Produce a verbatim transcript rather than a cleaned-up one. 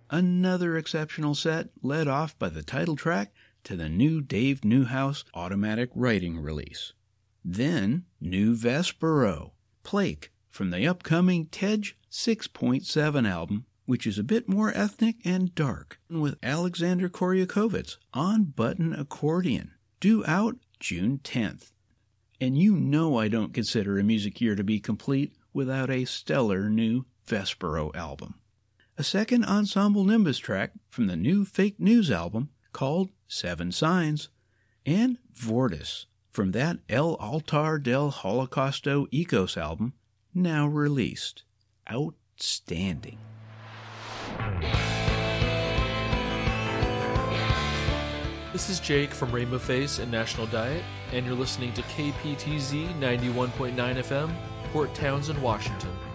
Another exceptional set led off by the title track to the new Dave Newhouse automatic writing release. Then, new Vespero, Plake, from the upcoming Tej six point seven album, which is a bit more ethnic and dark, with Alexander Koryakovitz on button accordion, due out June tenth. And you know I don't consider a music year to be complete without a stellar new Vespero album. A second Ensemble Nimbus track from the new Fake News album called Seven Signs, and Vortis from that El Altar del Holocausto Ecos album, now released. Outstanding. This is Jake from Rainbow Face and National Diet, and you're listening to K P T Z ninety-one point nine F M, Port Townsend, Washington.